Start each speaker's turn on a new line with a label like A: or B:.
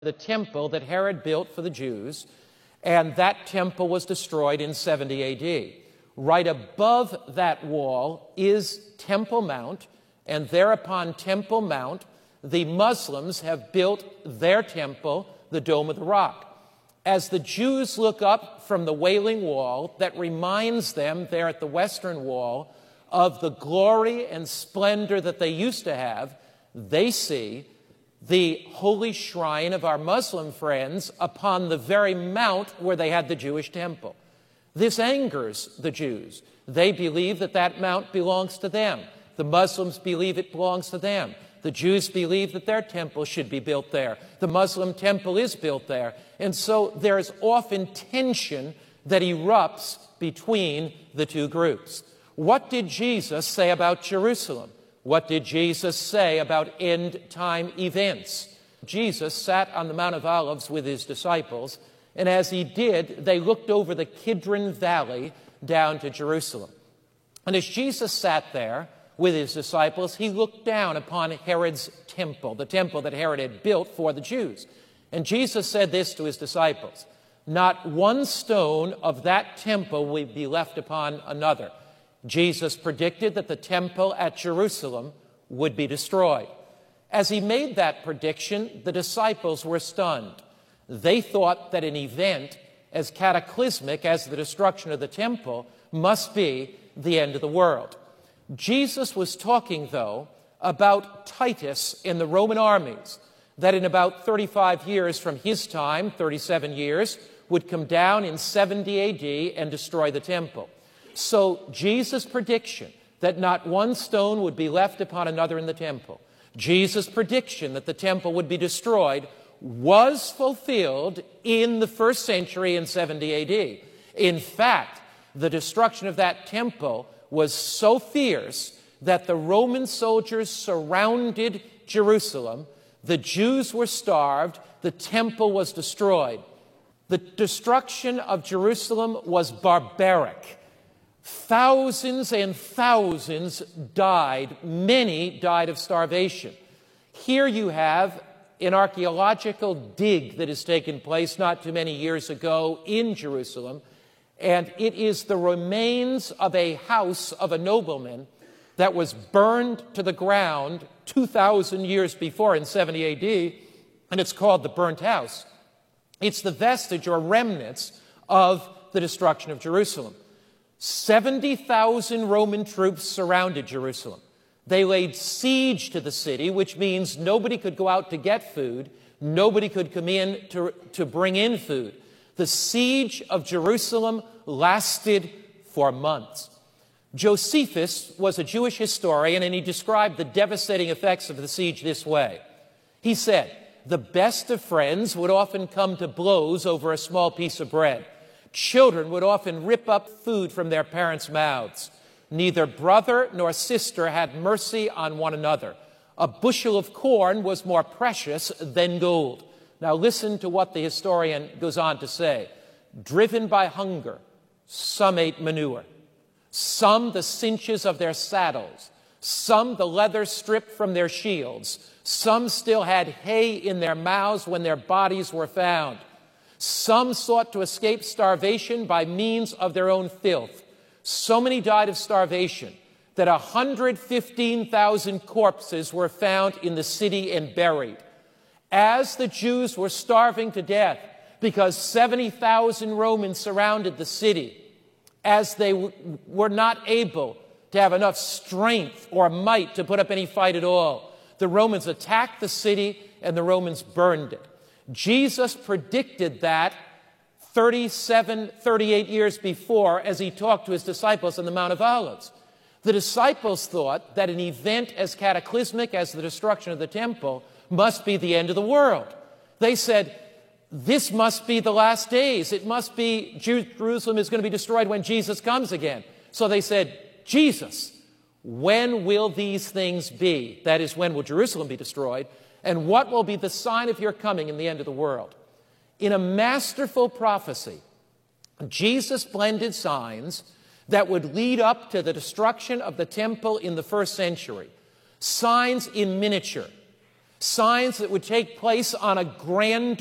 A: the temple that Herod built for the Jews, and that temple was destroyed in 70 A.D. Right above that wall is Temple Mount, and there upon Temple Mount, the Muslims have built their temple, the Dome of the Rock. As the Jews look up from the Wailing Wall, that reminds them there at the Western Wall of the glory and splendor that they used to have, they see the holy shrine of our Muslim friends upon the very mount where they had the Jewish temple. This angers the Jews. They believe that that mount belongs to them. The Muslims believe it belongs to them. The Jews believe that their temple should be built there. The Muslim temple is built there. And so there is often tension that erupts between the two groups. What did Jesus say about Jerusalem? What did Jesus say about end-time events? Jesus sat on the Mount of Olives with his disciples, and as he did, they looked over the Kidron Valley down to Jerusalem. And as Jesus sat there with his disciples, he looked down upon Herod's temple, the temple that Herod had built for the Jews. And Jesus said this to his disciples, "Not one stone of that temple will be left upon another." Jesus predicted that the temple at Jerusalem would be destroyed. As he made that prediction, the disciples were stunned. They thought that an event as cataclysmic as the destruction of the temple must be the end of the world. Jesus was talking, though, about Titus and the Roman armies, that in about 35 years from his time, 37 years, would come down in 70 A.D. and destroy the temple. So Jesus' prediction that not one stone would be left upon another in the temple, Jesus' prediction that the temple would be destroyed, was fulfilled in the first century in 70 A.D. In fact, the destruction of that temple was so fierce that the Roman soldiers surrounded Jerusalem. The Jews were starved. The temple was destroyed. The destruction of Jerusalem was barbaric. Thousands and thousands died. Many died of starvation. Here you have an archaeological dig that has taken place not too many years ago in Jerusalem, and it is the remains of a house of a nobleman that was burned to the ground 2,000 years before in 70 A.D., and it's called the Burnt House. It's the vestige or remnants of the destruction of Jerusalem. 70,000 Roman troops surrounded Jerusalem. They laid siege to the city, which means nobody could go out to get food. Nobody could come in to bring in food. The siege of Jerusalem lasted for months. Josephus was a Jewish historian, and he described the devastating effects of the siege this way. He said, "The best of friends would often come to blows over a small piece of bread. Children would often rip up food from their parents' mouths. Neither brother nor sister had mercy on one another. A bushel of corn was more precious than gold." Now listen to what the historian goes on to say. "Driven by hunger, some ate manure, some the cinches of their saddles, some the leather stripped from their shields, some still had hay in their mouths when their bodies were found. Some sought to escape starvation by means of their own filth. So many died of starvation that 115,000 corpses were found in the city and buried. As the Jews were starving to death because 70,000 Romans surrounded the city, as they were not able to have enough strength or might to put up any fight at all, the Romans attacked the city and the Romans burned it. Jesus predicted that 38 years before as he talked to his disciples on the Mount of Olives. The disciples thought that an event as cataclysmic as the destruction of the temple must be the end of the world. They said, this must be the last days. It must be Jerusalem is going to be destroyed when Jesus comes again. So they said, Jesus, when will these things be? That is, when will Jerusalem be destroyed? And what will be the sign of your coming in the end of the world? In a masterful prophecy, Jesus blended signs that would lead up to the destruction of the temple in the first century. Signs in miniature. signs that would take place on a grand